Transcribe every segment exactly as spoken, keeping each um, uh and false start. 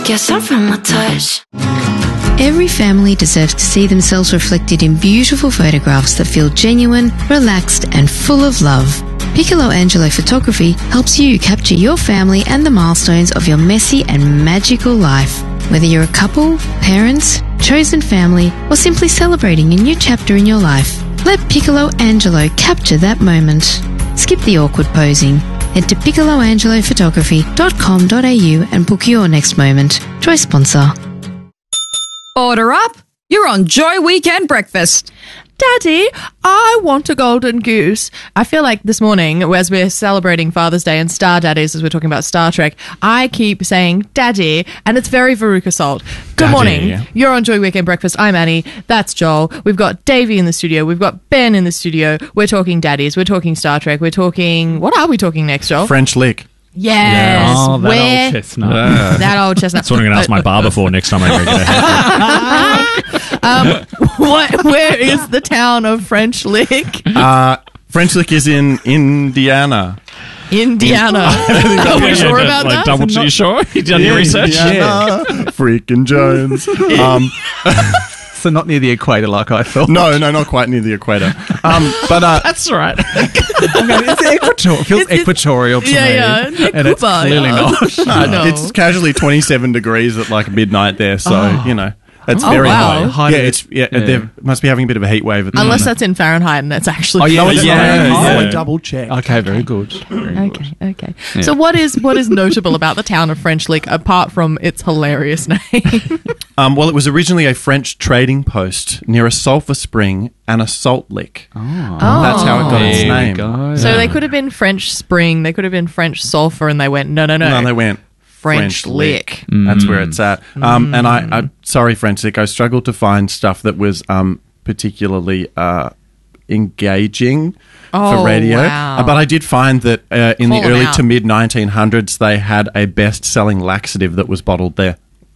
Guess I found my touch. Every family deserves to see themselves reflected in beautiful photographs that feel genuine, relaxed, and full of love. Piccolo Angelo Photography helps you capture your family and the milestones of your messy and magical life. Whether you're a couple, parents, chosen family, or simply celebrating a new chapter in your life, let Piccolo Angelo capture that moment. Skip the awkward posing. Head to piccolo angelo photography dot com dot a u and book your next moment. Joy sponsor. Order up. You're on Joy Weekend Breakfast. Daddy, I want a golden goose. I feel like this morning, as we're celebrating Father's Day and Star Daddies, as we're talking about Star Trek, I keep saying Daddy, and it's very Veruca Salt. Good Daddy. morning. You're on Joy Weekend Breakfast. I'm Annie. That's Joel. We've got Davey in the studio. We've got Ben in the studio. We're talking Daddies. We're talking Star Trek. We're talking... What are we talking next, Joel? French lick. Yes. Oh, that Where- old chestnut. Uh, That old chestnut. That's what I'm going to ask my barber for next time I go get a haircut. um, what, where is the town of French Lick? uh, French lick is in Indiana. Indiana. Are we sure about like that? Double G, sure? You done your research? Indiana. Freaking Jones. Um, So not near the equator like I thought. no, no, not quite near the equator. Um, but uh, That's right. It's equatorial. It feels It's- it's- equatorial to yeah, me. yeah. Nick And it's Cooper, clearly yeah. not. uh, No. it's casually twenty-seven degrees at like midnight there. So, you know, it's Oh, very wow. high. High Yeah, to- it's yeah, yeah. they must be having a bit of a heat wave at the Unless moment. that's in Fahrenheit and that's actually... Oh, yeah, No, it's yeah, not. yeah. Oh, I double checked. Okay, very good. Very good. Okay, okay. So what is what is notable about the town of French Lick apart from its hilarious name? Um, well, it was originally a French trading post near a sulfur spring and a salt lick. Oh. That's how it got its There we name. go. So they could have been French Spring, they could have been French Sulphur, and they went, no, no, no. No, they went French Lick. That's where it's at. Um, and I, I, sorry, French Lick, I struggled to find stuff that was um, particularly uh, engaging Oh, for radio. wow. Uh, but I did find that uh, in Call the 'em early out. to mid nineteen hundreds, they had a best-selling laxative that was bottled there.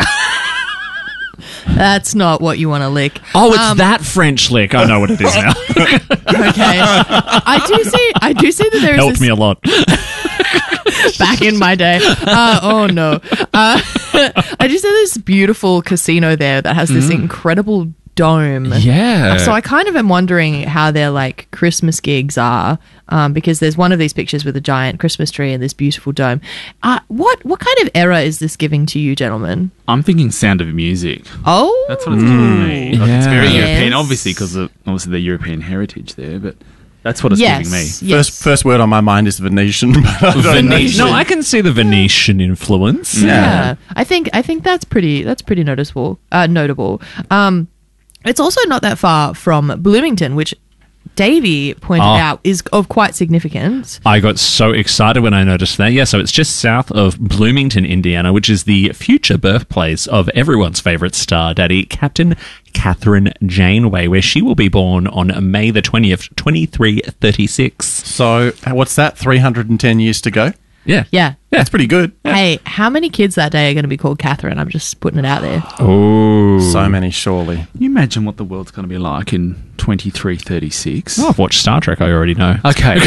That's not what you want to lick. Oh, it's Um, that French lick. I know what it is now. Okay. I do see I do see that there is Helped this me a lot. back in my day. Uh, oh no. Uh, I do see this beautiful casino there that has this incredible dome. Yeah. So I kind of am wondering how their like Christmas gigs are, um, because there's one of these pictures with a giant Christmas tree and this beautiful dome. Uh, what what kind of era is this giving to you, gentlemen? I'm thinking Sound of Music. Oh, That's what it's giving me. Like, it's very Yeah. European, Yes. obviously, because of obviously the European heritage there, but that's what it's yes, giving me. yes. First, first word on my mind is Venetian. But I don't know. Venetian. No, I can see the Venetian influence. Yeah. I think I think that's pretty that's pretty noticeable. Uh, notable. Um, it's also not that far from Bloomington, which Davey pointed Oh. out is of quite significance. I got so excited when I noticed that. Yeah, so it's just south of Bloomington, Indiana, which is the future birthplace of everyone's favorite star daddy, Captain Catherine Janeway, where she will be born on May the twentieth, twenty-three thirty-six. So, what's that? three hundred ten years to go? Yeah. Yeah. That's pretty good. Hey, how many kids that day are going to be called Catherine? I'm just putting it out there. Oh. So many, surely. Can you imagine what the world's going to be like in twenty-three thirty-six? Oh, I've watched Star Trek, I already know. Okay.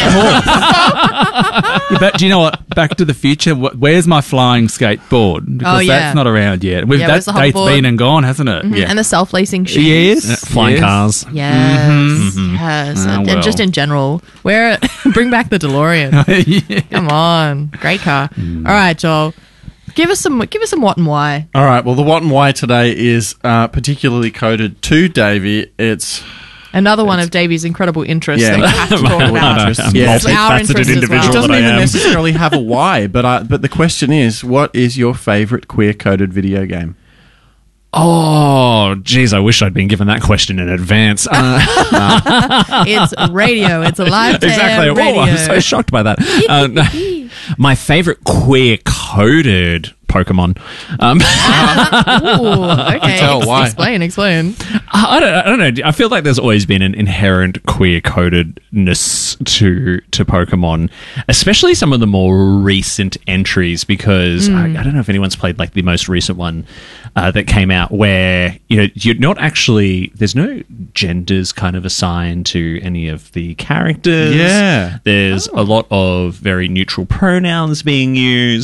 But do you know what? Back to the Future. wh- Where's my flying skateboard? Because Oh, yeah. that's not around yet. We've, Yeah, that where's the date's hoverboard? been and gone, hasn't it? Mhm. And the self-lacing shoes. Yes. Yeah, flying yes. cars. Yes. Mhm. Yes. Ah, and well. just in general, where bring back the DeLorean. Yeah. Come on. Great car. All right, Joel. Give us some give us some what and why. All right. Well, the what and why today is uh, particularly coded to Davey. It's Another one of Davey's incredible interests Yeah. that we have to talk about. interest. I'm Yeah. It's our multifaceted interest as well. individual it that doesn't I even am. necessarily have a why, but I, but the question is, what is your favorite queer coded video game? Oh, geez, I wish I'd been given that question in advance. Uh, It's radio. It's a live to exactly. air Whoa, radio. I'm so shocked by that. Uh, no. My favorite queer coded Pokemon. Um, Ooh, okay. tell Ex- why. Explain, explain. I don't, I don't know. I feel like there's always been an inherent queer codedness to to Pokemon, especially some of the more recent entries. Because I, I don't know if anyone's played like the most recent one uh, that came out, where you know you're not actually there's no genders kind of assigned to any of the characters. Yeah. There's a lot of very neutral pronouns being used,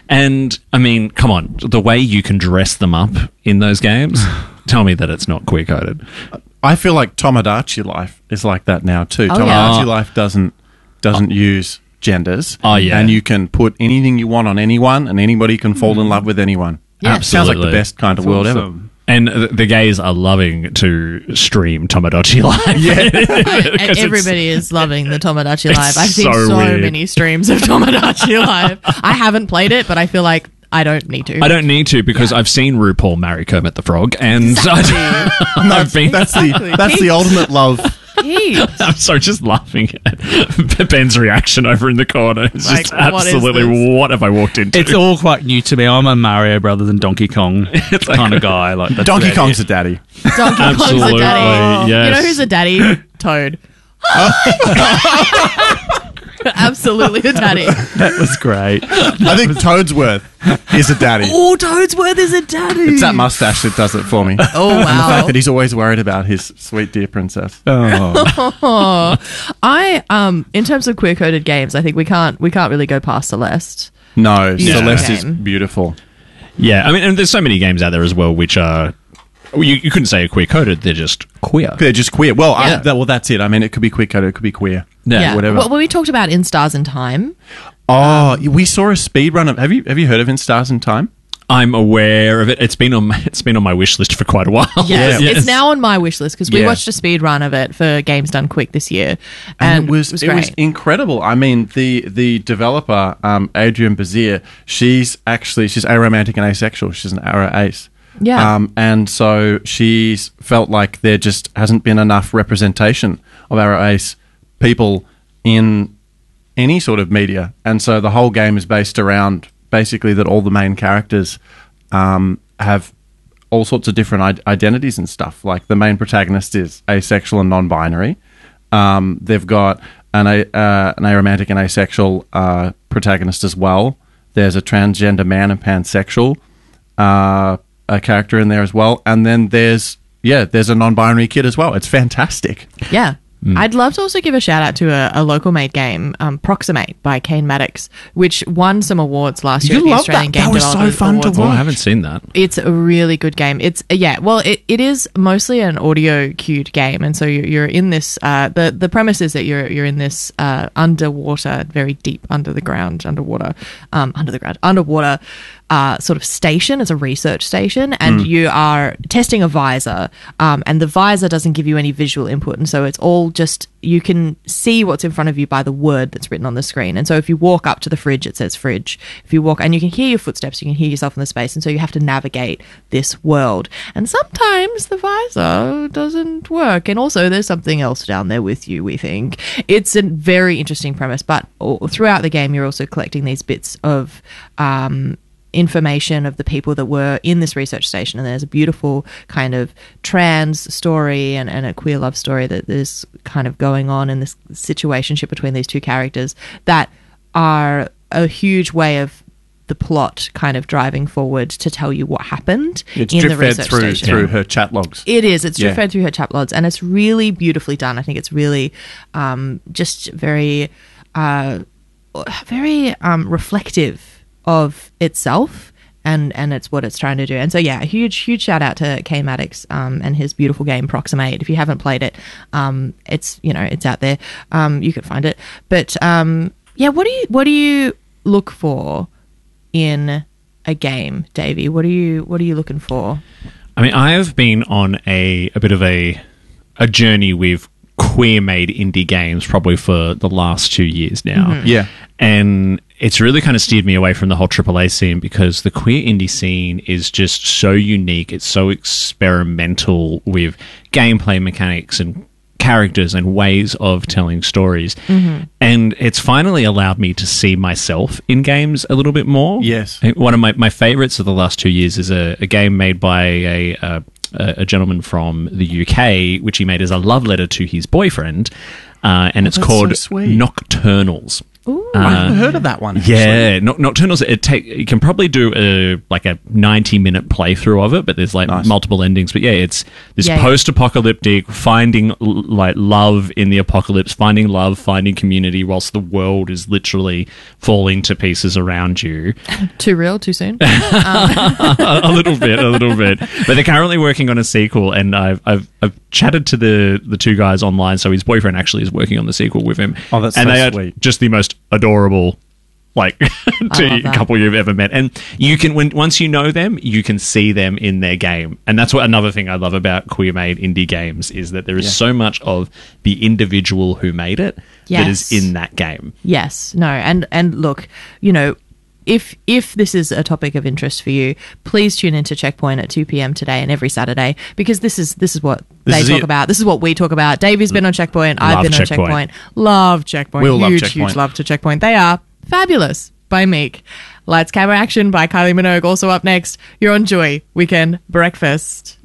And, I mean, come on, the way you can dress them up in those games, tell me that it's not queer-coded. I feel like Tomodachi Life is like that now too. Oh, Tomodachi yeah. Life doesn't doesn't use genders. Oh, yeah. And you can put anything you want on anyone, and anybody can fall in love with anyone. Yeah. Sounds like the Absolutely. best kind of world ever. Awesome. And the, the gays are loving to stream Tomodachi Life. Yeah. And everybody is loving the Tomodachi it's Life. I've seen so so, weird. many streams of Tomodachi Life. I haven't played it, but I feel like I don't need to. I don't need to because I've seen RuPaul marry Kermit the Frog, and I, I've been. That's the that's the ultimate love. Jeez. I'm sorry, just laughing at Ben's reaction over in the corner. It's Like, just what is absolutely this? what have I walked into? It's all quite new to me. I'm a Mario Brothers and Donkey Kong kind of guy. Like that's Donkey about Kong's it. a daddy. Donkey Kong's a Absolutely, daddy. yes. You know who's a daddy? Toad. Absolutely a daddy. That was great. I think Toadsworth is a daddy. Oh, Toadsworth is a daddy. It's that mustache that does it for me. Oh, And the wow. fact that he's always worried about his sweet dear princess. Oh. I um in terms of queer coded games, I think we can't we can't really go past Celeste. No, Yeah. Celeste is Game. beautiful. yeah, I mean, and there's so many games out there as well which are you, you couldn't say queer coded; they're just queer. They're just queer. Well, I, Yeah. that, well, that's it. I mean, it could be queer coded, it could be queer. Yeah, whatever. Well, when we talked about In Stars and Time, Oh, we saw a speed run of. Have you have you heard of In Stars in Time? I'm aware of it. It's been on my, it's been on my wish list for quite a while. yes, Yeah. it's now on my wish list because we Yeah. watched a speed run of it for Games Done Quick this year, And, and it was, it was great. incredible. I mean, the the developer, um, Adrienne Bazier, she's actually she's aromantic and asexual. She's an aro ace. Yeah. Um, and so she's felt like there just hasn't been enough representation of aro ace people in any sort of media, and so the whole game is based around basically that all the main characters um, have all sorts of different I- identities and stuff. Like the main protagonist is asexual and non-binary. Um, they've got an, a- uh, an aromantic and asexual uh, protagonist as well. There's a transgender man and pansexual uh, a character in there as well. And then there's, yeah, there's a non-binary kid as well. It's fantastic. Yeah. I'd love to also give a shout out to a, a local made game, um, Proximate by Kane Maddox, which won some awards last year You at the love Australian that. Game That was so Developers fun to Awards. Oh, I watch. haven't seen that. It's a really good game. It's yeah, well, it, it is mostly an audio cued game, and so you're, you're in this. Uh, the the premise is that you're you're in this uh, underwater, very deep under the ground, underwater, um, under the ground, underwater. Uh, sort of station. It's a research station, and you are testing a visor, um, and the visor doesn't give you any visual input, and so it's all just you can see what's in front of you by the word that's written on the screen. And so if you walk up to the fridge, it says fridge. If you walk, and you can hear your footsteps, you can hear yourself in the space, and so you have to navigate this world. And sometimes the visor doesn't work, and also there's something else down there with you. We think it's a very interesting premise, but all, throughout the game, you're also collecting these bits of. Um, information of the people that were in this research station, and there's a beautiful kind of trans story and, and a queer love story that is kind of going on in this situationship between these two characters that are a huge way of the plot kind of driving forward to tell you what happened It's in the drip fed research through station. through her chat logs. It is. It's Yeah. drip fed through her chat logs, and it's really beautifully done. I think it's really um, just very, uh, very um, reflective of itself, and and it's what it's trying to do. And so yeah, a huge huge shout out to Kane Maddox um, and his beautiful game Proximate. If you haven't played it, um, it's you know it's out there. Um, you could find it. But um, yeah, what do you what do you look for in a game, Davey? What are you what are you looking for? I mean, I have been on a, a bit of a a journey with queer made indie games probably for the last two years now. Yeah. And it's really kind of steered me away from the whole triple A scene because the queer indie scene is just so unique. It's so experimental with gameplay mechanics and characters and ways of telling stories. And it's finally allowed me to see myself in games a little bit more. Yes. I think One of my, my favorites of the last two years is a, a game made by a, a, a gentleman from the U K, which he made as a love letter to his boyfriend. Uh, and it's that's called so sweet. Nocturnals. Ooh. I haven't heard of that one. actually. Yeah, Noc- Nocturnals. It take you can probably do a like a ninety minute playthrough of it, but there's like Nice. multiple endings. But yeah, it's this Yeah, yeah. post apocalyptic finding l- like love in the apocalypse, finding love, finding community, whilst the world is literally falling to pieces around you. Too real, too soon. a, a little bit, a little bit. But they're currently working on a sequel, and I've I've, I've chatted to the the two guys online. So his boyfriend actually is working on the sequel with him. Oh, that's and so they are sweet. just the most adorable like love to that. couple you've ever met. And you can when once you know them, you can see them in their game. And that's what another thing I love about queer made indie games is that there is Yeah. so much of the individual who made it that is Yes. in that game. Yes, no, and and look, you know, if if this is a topic of interest for you, please tune into Checkpoint at two p.m. today and every Saturday, because this is this is what This they is talk it. about. This is what we talk about. Davey's been on Checkpoint. I've Love been on Checkpoint. Checkpoint. Love Checkpoint. We all love huge, Checkpoint. huge love to Checkpoint. They are fabulous. By Meek. Lights, Camera, Action by Kylie Minogue. Also up next, you're on Joy Weekend Breakfast.